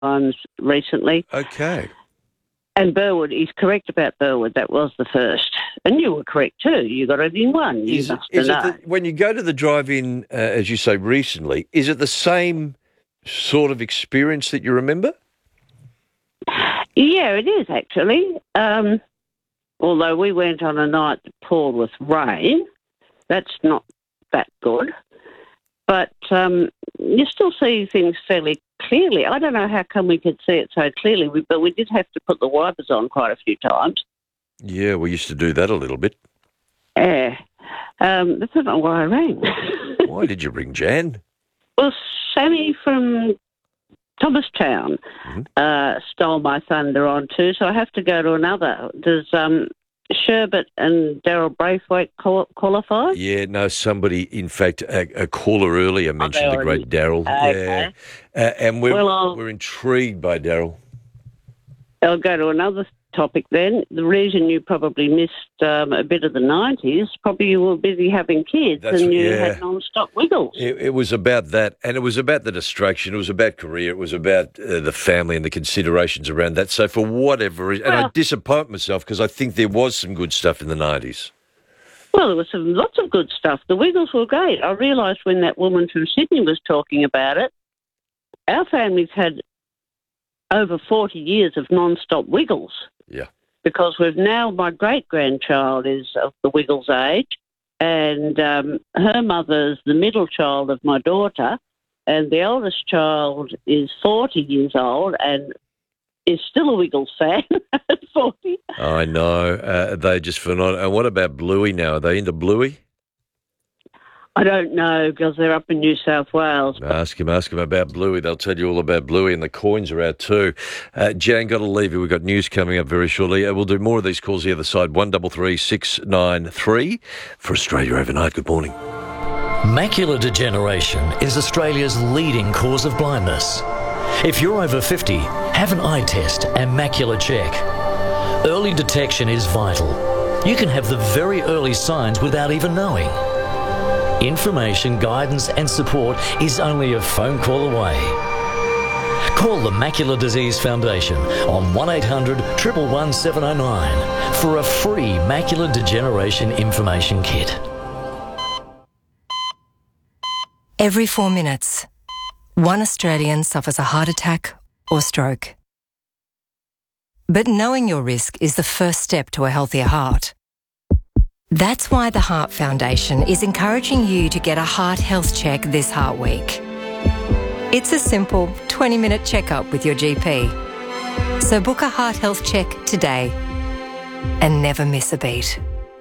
times recently. Okay. And Burwood, he's correct about Burwood. That was the first. And you were correct too. You got it in one. You must know. When you go to the drive-in, as you say, recently, is it the same sort of experience that you remember? Yeah, it is actually. Although we went on a night that poured with rain, that's not that good. But you still see things fairly clearly. I don't know how come we could see it so clearly, but we did have to put the wipers on quite a few times. Yeah, we used to do that a little bit. Yeah. That's not why I rang. Why did you ring, Jan? Well, Sammy from Thomastown stole my thunder on too, so I have to go to another. Does Sherbet and Daryl Braithwaite qualify? Yeah, no, somebody, in fact, a caller earlier mentioned the great Daryl. Okay. Yeah. And we're intrigued by Daryl. I'll go to another topic then. The reason you probably missed a bit of the 90s, probably you were busy having kids you had non-stop Wiggles. It was about that, and it was about the distraction. It was about career. It was about the family and the considerations around that. So for whatever reason, and I disappoint myself because I think there was some good stuff in the 90s. Well, there was lots of good stuff. The Wiggles were great. I realised when that woman from Sydney was talking about it, our family's had over 40 years of non-stop Wiggles. Yeah. Because my great-grandchild is of the Wiggles age, and her mother's the middle child of my daughter, and the eldest child is 40 years old and is still a Wiggles fan at 40. I know. They're just phenomenal. And what about Bluey now? Are they into Bluey? I don't know because they're up in New South Wales. Ask him about Bluey. They'll tell you all about Bluey, and the coins are out too. Jan, got to leave you. We've got news coming up very shortly. We'll do more of these calls the other side. 133 693 for Australia Overnight. Good morning. Macular degeneration is Australia's leading cause of blindness. If you're over 50, have an eye test and macular check. Early detection is vital. You can have the very early signs without even knowing. Information, guidance and support is only a phone call away. Call the Macular Disease Foundation on 1800 111 709 for a free macular degeneration information kit. Every 4 minutes, one Australian suffers a heart attack or stroke. But knowing your risk is the first step to a healthier heart. That's why the Heart Foundation is encouraging you to get a heart health check this Heart Week. It's a simple 20-minute checkup with your GP. So book a heart health check today and never miss a beat.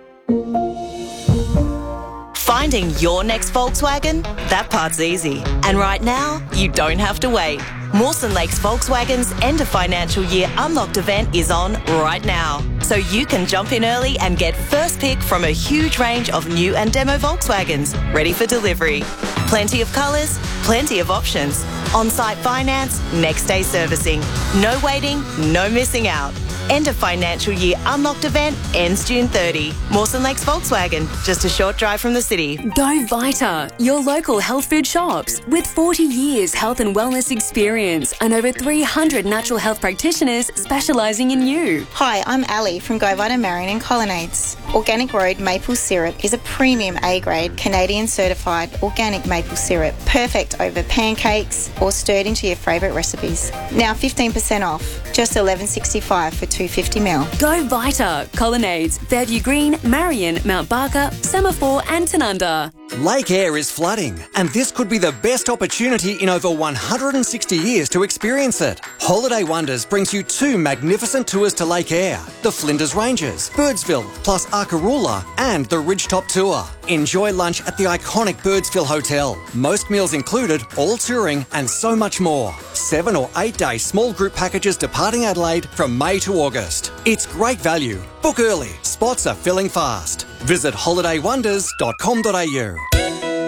Finding your next Volkswagen? That part's easy. And right now, you don't have to wait. Mawson Lakes Volkswagen's end of financial year unlocked event is on right now. So you can jump in early and get first pick from a huge range of new and demo Volkswagens ready for delivery. Plenty of colours, plenty of options. On-site finance, next day servicing. No waiting, no missing out. End of financial year unlocked event ends June 30. Mawson Lakes Volkswagen, just a short drive from the city. Go Vita, your local health food shops. With 40 years health and wellness experience and over 300 natural health practitioners specialising in you. Hi, I'm Ali from Go Vita Marion and Colonnades. Organic Road maple syrup is a premium A-grade Canadian certified organic maple syrup. Perfect over pancakes or stirred into your favourite recipes. Now 15% off, just $11.65 for 250ml. Go Vita, Colonnades, Fairview Green, Marion, Mount Barker, Semaphore and Tanunda. Lake Eyre is flooding, and this could be the best opportunity in over 160 years to experience it. Holiday Wonders brings you 2 magnificent tours to Lake Eyre, the Flinders Ranges, Birdsville, plus Arkaroola, and the Ridgetop Tour. Enjoy lunch at the iconic Birdsville Hotel. Most meals included, all touring, and so much more. 7 or 8 day small group packages departing Adelaide from May to August. It's great value. Book early. Spots are filling fast. Visit holidaywonders.com.au.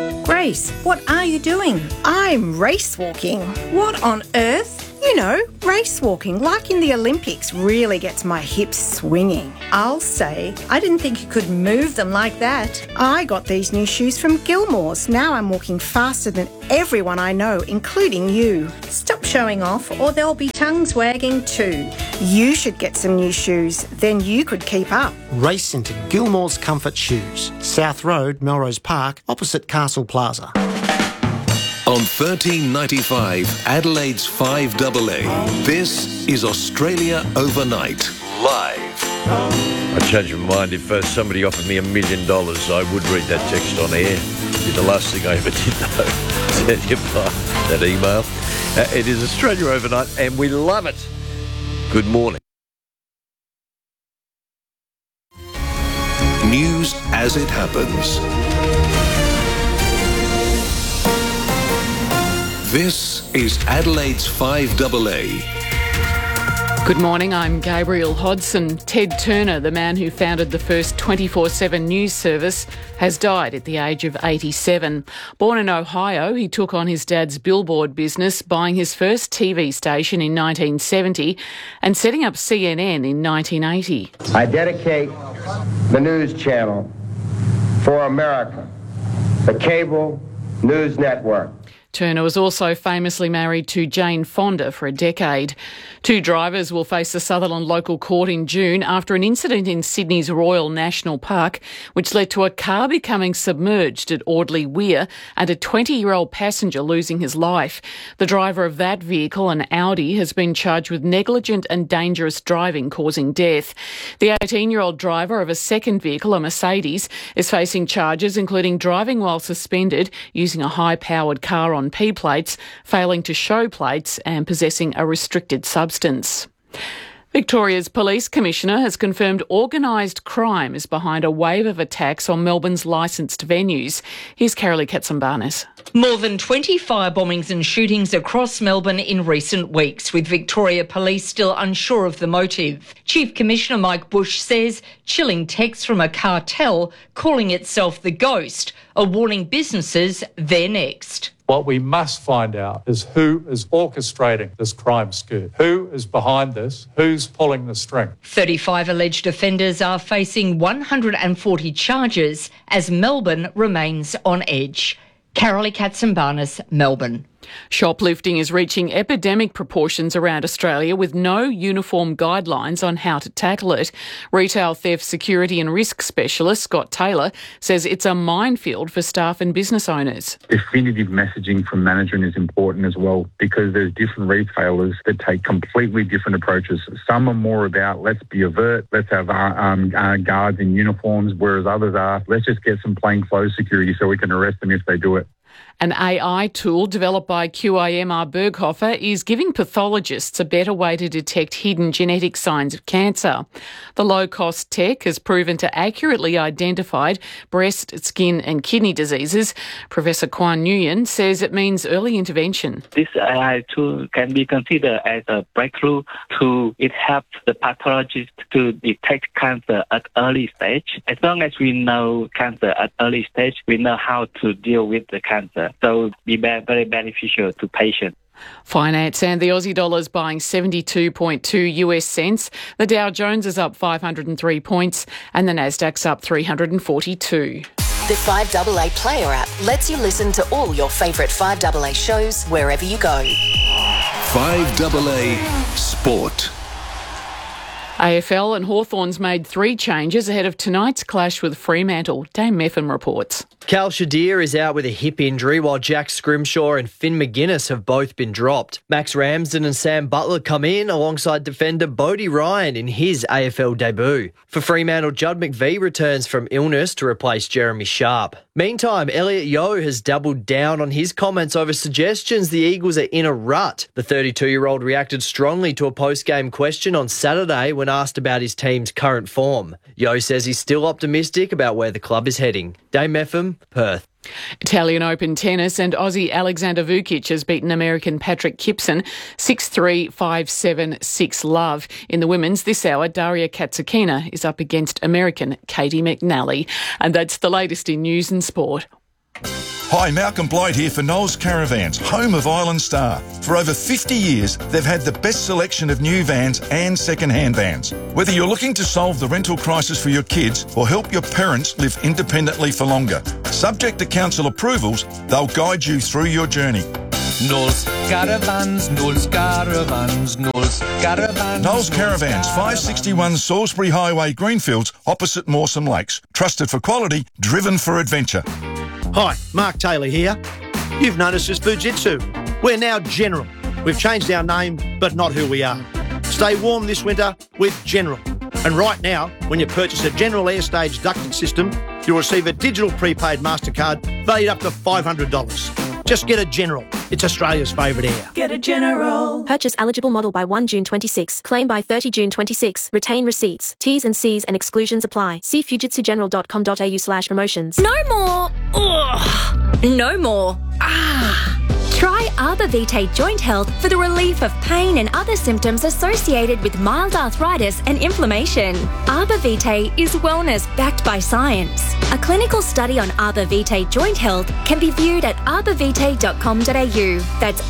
Grace, what are you doing? I'm race walking. What on earth? You know, Race walking, like in the Olympics, really gets my hips swinging. I'll say, I didn't think you could move them like that. I got these new shoes from Gilmore's. Now I'm walking faster than everyone I know, including you. Stop showing off or there'll be tongues wagging too. You should get some new shoes, then you could keep up. Race into Gilmore's Comfort Shoes, South Road, Melrose Park, opposite Castle Plaza. On 1395, Adelaide's 5AA, this is Australia Overnight, live. I'd change my mind if somebody offered me $1 million. I would read that text on air. It's the last thing I ever did, though. Tell you about that email. It is Australia Overnight, and we love it. Good morning. News as it happens. This is Adelaide's 5AA. Good morning, I'm Gabriel Hodson. Ted Turner, the man who founded the first 24/7 news service, has died at the age of 87. Born in Ohio, he took on his dad's billboard business, buying his first TV station in 1970 and setting up CNN in 1980. I dedicate the news channel for America, the cable news network. Turner was also famously married to Jane Fonda for a decade. Two drivers will face the Sutherland local court in June after an incident in Sydney's Royal National Park, which led to a car becoming submerged at Audley Weir and a 20-year-old passenger losing his life. The driver of that vehicle, an Audi, has been charged with negligent and dangerous driving causing death. The 18-year-old driver of a second vehicle, a Mercedes, is facing charges including driving while suspended, using a high-powered car on P-plates, failing to show plates and possessing a restricted substance. Victoria's Police Commissioner has confirmed organised crime is behind a wave of attacks on Melbourne's licensed venues. Here's Carolee Katsambarnis. More than 20 firebombings and shootings across Melbourne in recent weeks, with Victoria Police still unsure of the motive. Chief Commissioner Mike Bush says chilling texts from a cartel calling itself the Ghost are warning businesses they're next. What we must find out is who is orchestrating this crime skirt, who is behind this, who's pulling the string. 35 alleged offenders are facing 140 charges as Melbourne remains on edge. Carolee Katsambarnis, Melbourne. Shoplifting is reaching epidemic proportions around Australia with no uniform guidelines on how to tackle it. Retail theft security and risk specialist Scott Taylor says it's a minefield for staff and business owners. Definitive messaging from management is important as well, because there's different retailers that take completely different approaches. Some are more about let's be alert, let's have our guards in uniforms, whereas others are let's just get some plainclothes security so we can arrest them if they do it. An AI tool developed by QIMR Berghofer is giving pathologists a better way to detect hidden genetic signs of cancer. The low-cost tech has proven to accurately identify breast, skin and kidney diseases. Professor Kwan Nguyen says it means early intervention. This AI tool can be considered as a breakthrough tool. It helps the pathologist to detect cancer at early stage. As long as we know cancer at early stage, we know how to deal with the cancer. So it will be very beneficial to patients. Finance and the Aussie dollar is buying 72.2 US cents. The Dow Jones is up 503 points and the Nasdaq's up 342. The 5AA Player app lets you listen to all your favourite 5AA shows wherever you go. 5AA Sport. AFL and Hawthorns made 3 changes ahead of tonight's clash with Fremantle. Dame Meffin reports. Cal Shadir is out with a hip injury, while Jack Scrimshaw and Finn McGuinness have both been dropped. Max Ramsden and Sam Butler come in alongside defender Bodie Ryan in his AFL debut. For Fremantle, Judd McVie returns from illness to replace Jeremy Sharp. Meantime, Elliot Yeo has doubled down on his comments over suggestions the Eagles are in a rut. The 32-year-old reacted strongly to a post-game question on Saturday when asked about his team's current form. Yeo says he's still optimistic about where the club is heading. Dame Meffin, Perth. Italian Open tennis and Aussie Alexander Vukic has beaten American Patrick Kipson 6-3, 5-7, 6-love. In the women's this hour, Daria Katsukina is up against American Katie McNally. And that's the latest in news and sport. Hi, Malcolm Blight here for Knowles Caravans, home of Island Star. For over 50 years, they've had the best selection of new vans and second-hand vans. Whether you're looking to solve the rental crisis for your kids or help your parents live independently for longer, subject to council approvals, they'll guide you through your journey. Knowles Caravans, Knowles Caravans, Knowles Caravans. Knowles Caravans, 561 Salisbury Highway, Greenfields, opposite Mawson Lakes. Trusted for quality, driven for adventure. Hi, Mark Taylor here. You've noticed us Fujitsu. We're now General. We've changed our name, but not who we are. Stay warm this winter with General. And right now, when you purchase a General Airstage ducted system, you'll receive a digital prepaid MasterCard valued up to $500. Just get a General. It's Australia's favourite air. Get a General. Purchase eligible model by 1 June 26. Claim by 30 June 26. Retain receipts. T's and C's and exclusions apply. See fujitsugeneral.com.au/promotions. No more. Ugh. No more. Try Arbor Vitae Joint Health for the relief of pain and other symptoms associated with mild arthritis and inflammation. Arbor Vitae is wellness backed by science. A clinical study on Arbor Vitae Joint Health can be viewed at arborvitae.com.au. That's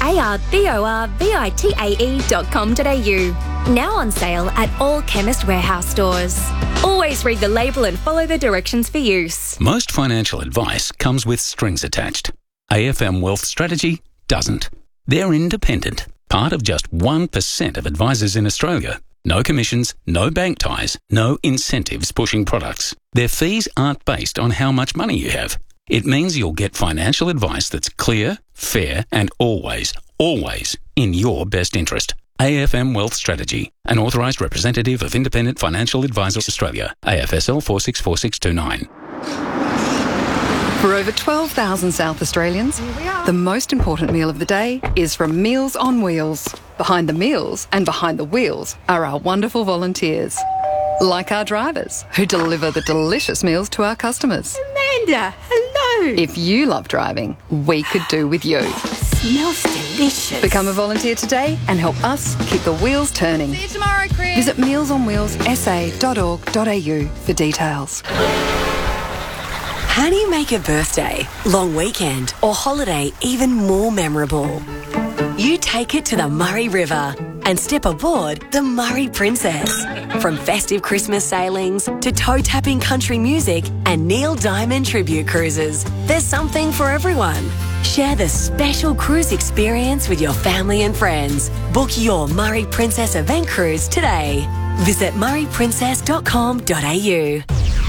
ARBORVITAE.com.au. Now on sale at all Chemist Warehouse stores. Always read the label and follow the directions for use. Most financial advice comes with strings attached. AFM Wealth Strategy doesn't. They're independent, part of just 1% of advisors in Australia. No commissions, no bank ties, no incentives pushing products. Their fees aren't based on how much money you have. It means you'll get financial advice that's clear, fair, and always in your best interest. AFM Wealth Strategy, an authorised representative of Independent Financial Advisors Australia, AFSL 464629. For over 12,000 South Australians, the most important meal of the day is from Meals on Wheels. Behind the meals and behind the wheels are our wonderful volunteers, like our drivers who deliver the delicious meals to our customers. Amanda, hello. If you love driving, we could do with you. Smells delicious. Become a volunteer today and help us keep the wheels turning. See you tomorrow, Chris. Visit mealsonwheelsa.org.au for details. How do you make a birthday, long weekend or holiday even more memorable? You take it to the Murray River and step aboard the Murray Princess. From festive Christmas sailings to toe-tapping country music and Neil Diamond tribute cruises, there's something for everyone. Share the special cruise experience with your family and friends. Book your Murray Princess event cruise today. Visit murrayprincess.com.au.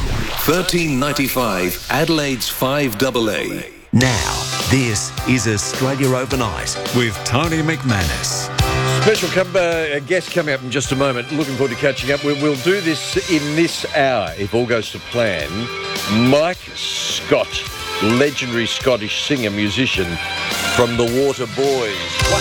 1395 Adelaide's 5AA. Now, this is Australia Overnight with Tony McManus. Special guest coming up in just a moment. Looking forward to catching up. We'll do this in this hour, if all goes to plan. Mike Scott, legendary Scottish singer, musician from the Water Boys.